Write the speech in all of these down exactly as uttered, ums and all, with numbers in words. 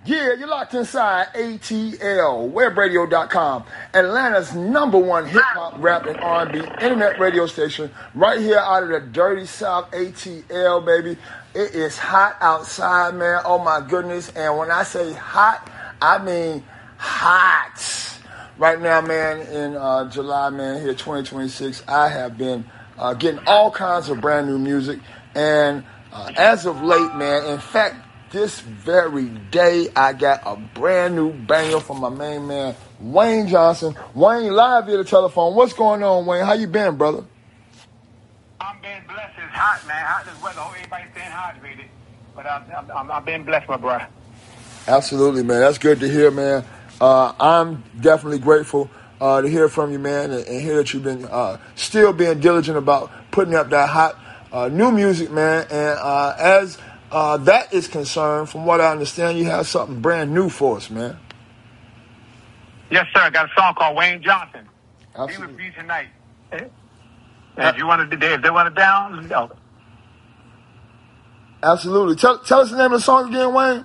Yeah, you're locked inside A T L, web radio dot com, Atlanta's number one hip-hop, rap, and R and B internet radio station, right here out of the dirty South, A T L, baby. It is hot outside, man. Oh, my goodness. And when I say hot, I mean hot. Right now, man, in uh, July, man, here twenty twenty-six, I have been uh, getting all kinds of brand new music. And uh, as of late, man, in fact, this very day, I got a brand new banger from my main man, Wayne Johnson. Wayne, live via the telephone. What's going on, Wayne? How you been, brother? I'm being blessed. It's hot, man. Hot as weather. Hope everybody's staying hydrated. But I'm, I'm, I'm being blessed, my bro. Absolutely, man. That's good to hear, man. Uh, I'm definitely grateful uh, to hear from you, man, and, and hear that you've been uh, still being diligent about putting up that hot uh, new music, man. And uh, as Uh, that is concerned, from what I understand, you have something brand new for us, man. Yes, sir. I got a song called Wayne Johnson. Absolutely. Be with you tonight. And if you want to, if they want it down, let's go. Absolutely. Tell, tell us the name of the song again, Wayne.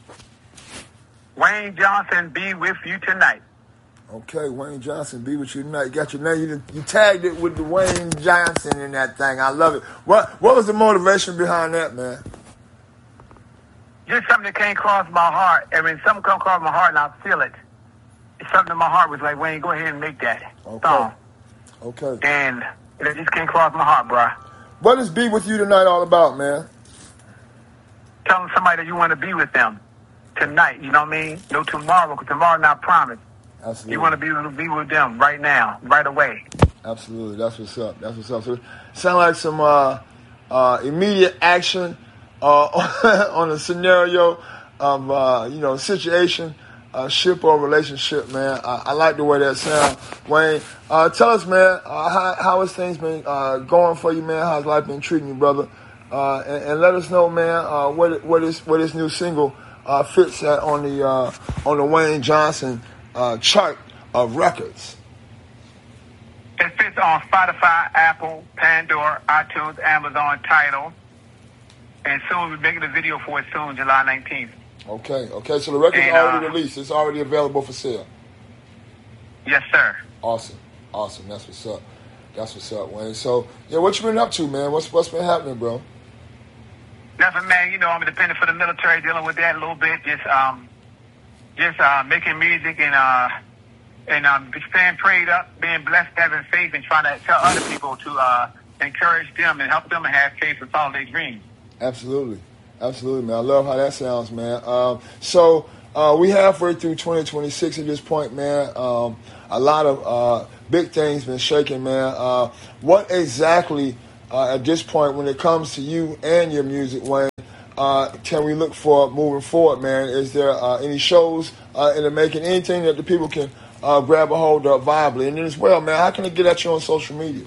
Wayne Johnson, Be With You Tonight. Okay, Wayne Johnson, Be With You Tonight. Got your name. You, you tagged it with the Wayne Johnson in that thing. I love it. What What was the motivation behind that, man? Just something that came across my heart. I mean, something come across my heart and I feel it. It's something in my heart was like, Wayne, go ahead and make that okay. song. Okay. And it just came across my heart, bro. What is Be With You Tonight all about, man? Telling somebody that you want to be with them tonight, you know what I mean? No tomorrow, because tomorrow not promised. Absolutely. You want to be, be with them right now, right away. Absolutely. That's what's up. That's what's up. So, sound like some uh, uh, immediate action Uh, on a scenario of, uh, you know, situation, uh, ship or relationship, man. I, I like the way that sounds. Wayne, uh, tell us, man, uh, how, how has things been uh, going for you, man? How's life been treating you, brother? Uh, and, and let us know, man, uh, what what is what this new single uh, fits at on the uh, on the Wayne Johnson uh, chart of records. It fits on Spotify, Apple, Pandora, iTunes, Amazon, Tidal. And soon we're making a video for it soon, July nineteenth. Okay, okay. So the record's and, already uh, released. It's already available for sale. Yes, sir. Awesome, awesome. That's what's up. That's what's up, Wayne. So, yeah, what you been up to, man? What's what's been happening, bro? Nothing, man. You know, I'm independent for the military, dealing with that a little bit. Just, um, just uh, making music and uh, and um, staying prayed up, being blessed, having faith, and trying to tell other people to uh, encourage them and help them have faith and follow their dreams. Absolutely. Absolutely, man. I love how that sounds, man. Um, so uh, we halfway through twenty twenty-six at this point, man. Um, a lot of uh, big things been shaking, man. Uh, what exactly uh, at this point, when it comes to you and your music, Wayne, uh, can we look for moving forward, man? Is there uh, any shows uh, in the making, anything that the people can uh, grab a hold of viably? And then as well, man, how can they get at you on social media?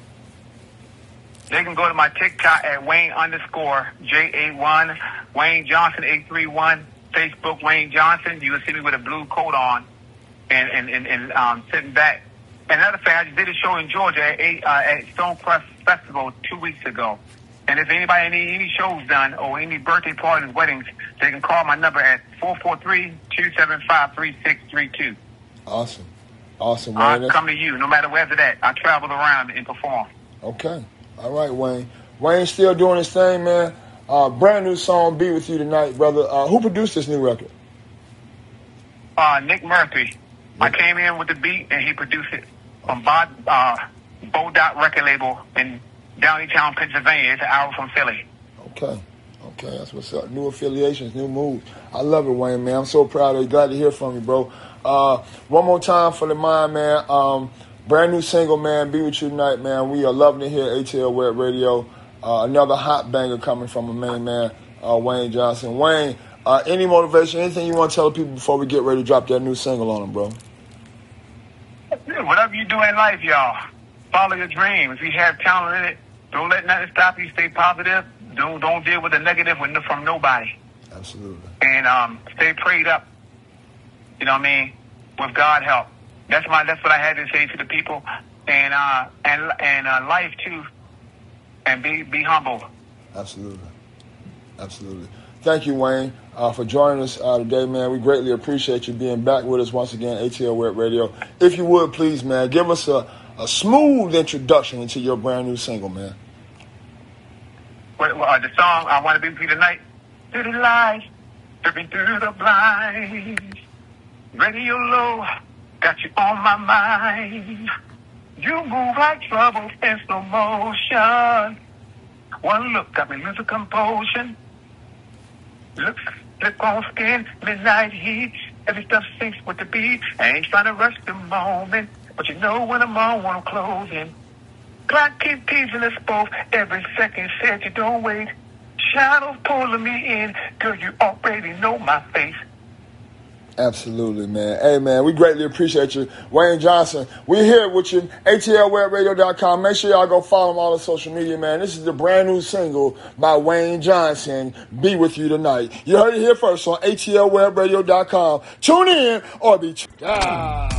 They can go to my TikTok at Wayne underscore J A one, Wayne Johnson eight three one, Facebook Wayne Johnson. You will see me with a blue coat on and, and, and, and um, sitting back. Another fact, I just did a show in Georgia at, eight, uh, at Stonecrest Festival two weeks ago. And if anybody need any shows done or any birthday parties, weddings, they can call my number at four four three, two seven five, three six three two. Awesome. Awesome, I'll Wayne. come to you no matter where's it at. I travel around and perform. Okay. All right, Wayne. Wayne's still doing his thing, man. Uh, brand new song, Be With You Tonight, brother. Uh, who produced this new record? Uh, Nick Murphy. Yeah. I came in with the beat, and he produced it from Bod, uh, Bo Dot record label in Downeytown, Pennsylvania. It's an hour from Philly. Okay. Okay, that's what's up. New affiliations, new moves. I love it, Wayne, man. I'm so proud of you. Glad to hear from you, bro. Uh, one more time for the mind, man. Um, Brand new single, man, Be With You Tonight, man. We are loving it here at A T L Web Radio. Uh, another hot banger coming from a main man, uh, Wayne Johnson. Wayne, uh, any motivation, anything you want to tell the people before we get ready to drop that new single on them, bro? Whatever you do in life, y'all, follow your dream. If you have talent in it, don't let nothing stop you. Stay positive. Don't don't deal with the negative from nobody. Absolutely. And um, stay prayed up. You know what I mean? With God's help. That's my. That's what I had to say to the people, and uh, and and uh, life too, and be be humble. Absolutely, absolutely. thank you, Wayne, uh, for joining us uh, today, man. We greatly appreciate you being back with us once again, A T L Web Radio. If you would, please, man, give us a, a smooth introduction into your brand new single, man. Well, uh, the song I Want to Be With You Tonight. Through the lights, dripping through the blinds. Radio low, got you on my mind. You move like trouble in slow motion. One look got me losing composure. Look, slip on skin, midnight heat. Every stuff sinks with the beat. I ain't trying to rush the moment, but you know when I'm on, when I'm closing. Clock keep teasing us both. Every second said you don't wait. Shadows pulling me in. Girl, you already know my face. Absolutely, man. Hey, man, we greatly appreciate you. Wayne Johnson, we're here with you, A T L web radio dot com. Make sure y'all go follow him on all the social media, man. This is the brand new single by Wayne Johnson, Be With You Tonight. You heard it here first on A T L web radio dot com. Tune in or be... Ah.